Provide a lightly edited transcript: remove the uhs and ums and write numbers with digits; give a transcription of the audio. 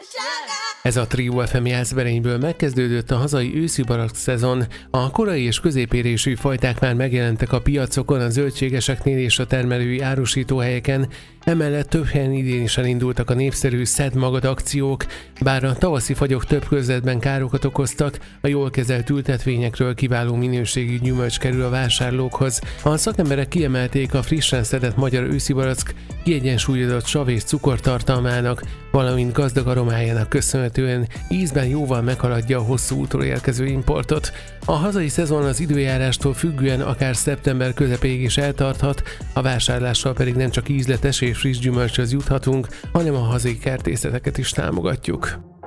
Ez a Trio FM Jászberényből megkezdődött a hazai őszi barack szezon. A korai és középérésű fajták már megjelentek a piacokon, a zöldségeseknél és a termelői árusítóhelyeken, emellett több helyen idén is elindultak a népszerű Szedd magad akciók, bár a tavaszi fagyok több körzetben károkat okoztak, a jól kezelt ültetvényekről kiváló minőségű gyümölcs kerül a vásárlókhoz. A szakemberek kiemelték a frissen szedett magyar őszi barack kiegyensúlyozott sav és cukortartalmának, valamint gazdag aromájának köszönhetően ízben jóval meghaladja a hosszú útról érkező importot. A hazai szezon az időjárástól függően akár szeptember közepéig is eltarthat, a vásárlással pedig nem csak ízletes és friss gyümölcshöz juthatunk, hanem a hazai kertészeteket is támogatjuk.